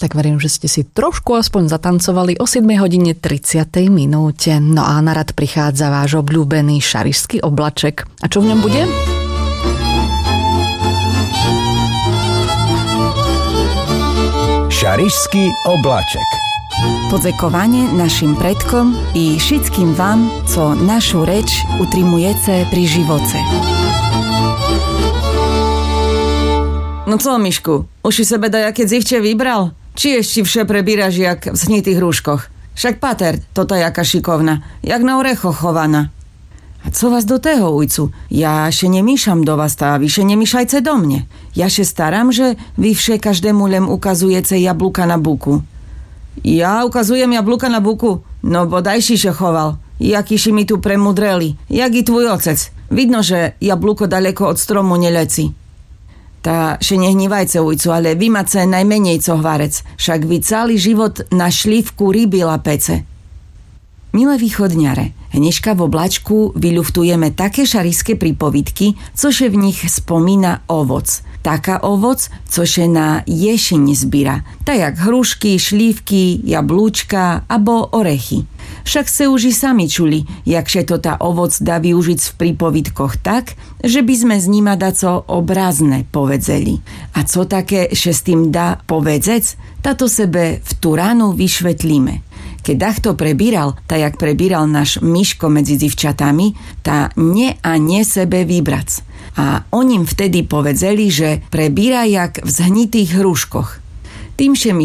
Tak verím, že ste si trošku aspoň zatancovali o 7:30. No a na rad prichádza váš obľúbený šarišský oblaček. A čo v ňom bude? Šarišský oblaček. Podziękowanie naszym predkom i všetkým vám, co našu reč utrimujete pri živoce. No co, Mišku, už si sebe dajaké dzivče vybral? Či ešte vše prebíraš jak v zhnitých rúškoch? Však pater, toto jaká šikovna, jak na orechoch chovaná. A co vás do tého, ujcu? Ja še nemíšam do vás, a vy še nemíšajce do mne. Ja še staram, že vy vše každému lem ukazujete jablúka na buku. Ja ukazujem jablúka na buku? No bodaj si še choval. Jaký si mi tu premudreli. Jak i tvoj ocec. Vidno, že jablúko daleko od stromu neleci. Tá še nehnívajce, ujcu, ale vy máte najmenej co hvarec. Však vy celý život na šlívku ryby lapece. Milé východňare, dneška v oblačku vyľuftujeme také šarišské prípovidky, cože v nich spomína ovoc. Taká ovoc, cože na ješiň zbíra. Tak jak hrušky, šlívky, jablúčka abo orechy. Však ste už i sami čuli, jakže to tá ovoc dá využiť v prípovidkoch tak, že by sme z nima daco obrazne povedzeli. A co také, že s tým dá povedzec, táto sebe v tú ránu vyšvetlíme. Keď dachto prebíral, tak jak prebíral náš Miško medzi divčatami, tá nie a nie sebe vybrac. A oním vtedy povedzeli, že prebíra jak v zhnitých hruškoch. Tým, že